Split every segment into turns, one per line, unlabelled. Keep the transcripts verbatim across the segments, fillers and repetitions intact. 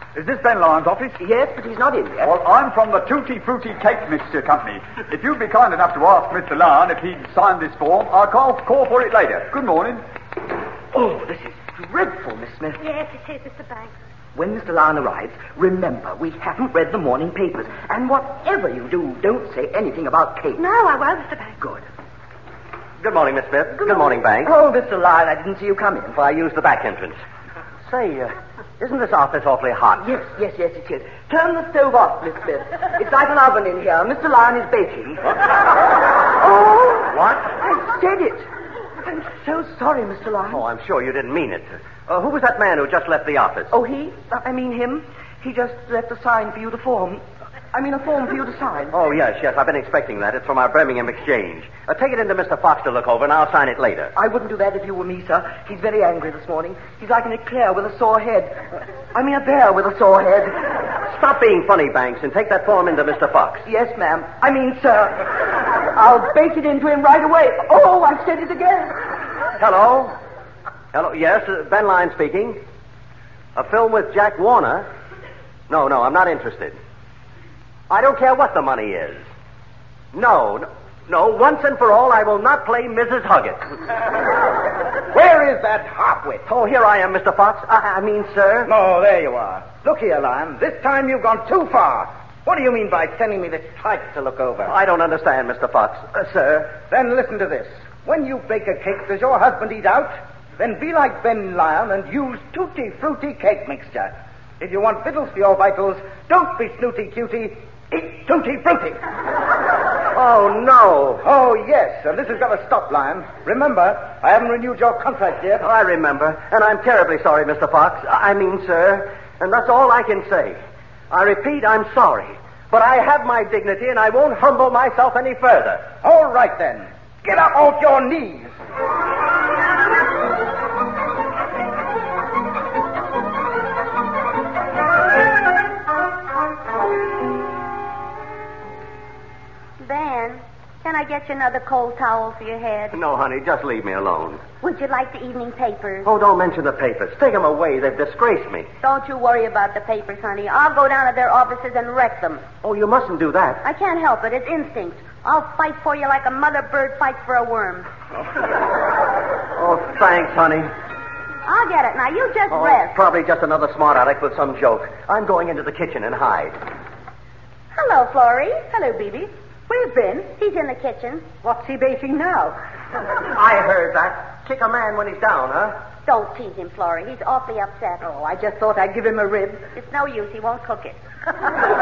Is this Ben Lyon's office?
Yes, but he's not in yet.
Well, I'm from the Tutti Frutti Cake Mixture Company. If you'd be kind enough to ask Mister Lyon if he'd signed this form, I'll call, call for it later. Good morning.
Oh, this is dreadful, Miss Smith.
Yes, it is, Mister Banks.
When Mister Lyon arrives, remember, we haven't read the morning papers. And whatever you do, don't say anything about cake.
No, I won't, Mister Banks.
Good.
Good morning, Miss Smith. Good, Good morning, Banks.
Oh, Mister Lyon, I didn't see you come in.
Well, I used the back entrance. Say, uh, isn't this office awfully hot?
Yes, yes, yes, it is. Turn the stove off, Miss Smith. It's like an oven in here. Mister Lyon is baking. Oh!
What?
I said it. I'm so sorry, Mister Lyon.
Oh, I'm sure you didn't mean it. Uh, who was that man who just left the office?
Oh, he? I mean him. He just left a sign for you to form. I mean a form for you to sign.
Oh, yes, yes. I've been expecting that. It's from our Birmingham Exchange. Uh, take it into Mister Fox to look over, and I'll sign it later.
I wouldn't do that if you were me, sir. He's very angry this morning. He's like an eclair with a sore head. I mean a bear with a sore head.
Stop being funny, Banks, and take that form into Mister Fox.
Yes, ma'am. I mean, sir. I'll bake it into him right away. Oh, I said it again.
Hello? Hello, yes, uh, Ben Lyon speaking. A film with Jack Warner? No, no, I'm not interested. I don't care what the money is. No, no, no, once and for all, I will not play Missus Huggett.
Where is that half-wit?
Oh, here I am, Mister Fox. I, I mean, sir.
Oh, there you are. Look here, Lyon. This time you've gone too far. What do you mean by sending me this type to look over?
I don't understand, Mister Fox. Uh, sir.
Then listen to this. When you bake a cake, does your husband eat out? Then be like Ben Lyon and use Tutti Frutti Cake Mixture. If you want victuals for your vitals, don't be snooty cutie. Eat Tutti Frutti.
Oh, no.
Oh, yes, and this has got to stop, Lyon. Remember, I haven't renewed your contract yet.
I remember, and I'm terribly sorry, Mister Fox. I mean, sir, and that's all I can say. I repeat, I'm sorry, but I have my dignity, and I won't humble myself any further.
All right, then. Get up off your knees.
Ben, can I get you another cold towel for your head?
No, honey, just leave me alone.
Would you like the evening papers?
Oh, don't mention the papers. Take them away. They've disgraced me.
Don't you worry about the papers, honey. I'll go down to their offices and wreck them.
Oh, you mustn't do that.
I can't help it. It's instinct. I'll fight for you like a mother bird fights for a worm.
Oh, thanks, honey.
I'll get it. Now, you just
Oh,
rest.
probably just another smart aleck with some joke. I'm going into the kitchen and hide.
Hello, Florrie. Hello, Bebe. Where's Ben? He's in the kitchen.
What's he baking now?
I heard that. Kick a man when he's down, huh?
Don't tease him, Florrie. He's awfully upset.
Oh, I just thought I'd give him a rib.
It's no use. He won't cook it. What's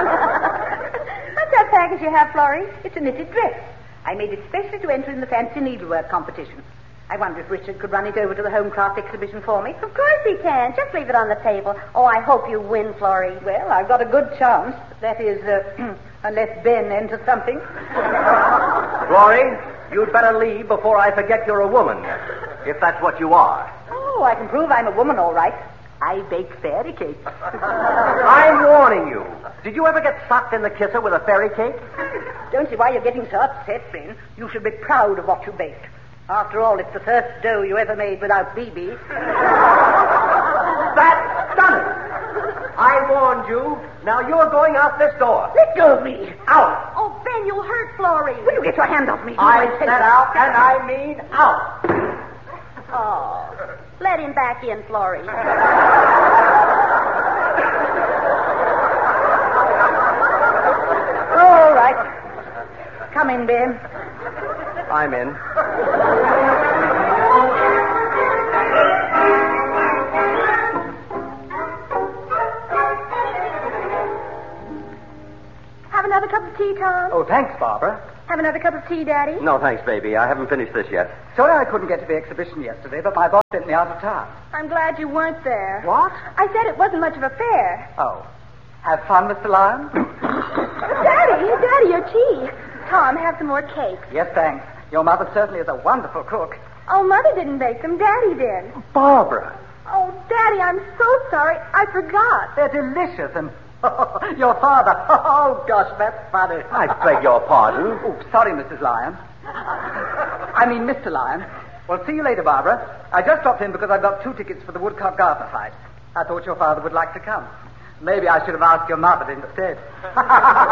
that package you have, Florrie?
It's a knitted dress. I made it specially to enter in the fancy needlework competition. I wonder if Richard could run it over to the home craft exhibition for me.
Of course he can. Just leave it on the table. Oh, I hope you win, Florrie.
Well, I've got a good chance. That is, uh, unless Ben enters something.
Florrie, you'd better leave before I forget you're a woman, if that's what you are.
Oh, I can prove I'm a woman, all right. I bake fairy cakes.
I'm warning you. Did you ever get socked in the kisser with a fairy cake?
Don't see why you're getting so upset, Ben. You should be proud of what you baked. After all, it's the first dough you ever made without B B.
That's done it. I warned you. Now you're going out this door.
Let go of me.
Out.
Oh, Ben, you'll hurt Florrie.
Will you get your hand off me?
I said out, and I mean out.
Oh, let him back in, Florrie.
All right. Come in, Ben.
I'm in.
Have another cup of tea, Tom?
Oh, thanks, Barbara.
Have another cup of tea, Daddy?
No, thanks, baby. I haven't finished this yet.
Sorry I couldn't get to the exhibition yesterday, but my boss sent me out of town.
I'm glad you weren't there.
What?
I said it wasn't much of a fair.
Oh. Have fun, Mister Lyon?
Daddy, Daddy, your tea. Tom, have some more cake.
Yes, thanks. Your mother certainly is a wonderful cook.
Oh, Mother didn't bake them. Daddy did.
Barbara.
Oh, Daddy, I'm so sorry. I forgot.
They're delicious and... your father. Oh, gosh, that's funny.
I beg your pardon.
Oh, sorry, Missus Lyon. I mean, Mister Lyon. Well, see you later, Barbara. I just dropped in because I've got two tickets for the Woodcock Garter fight. I thought your father would like to come.
Maybe I should have asked your mother instead.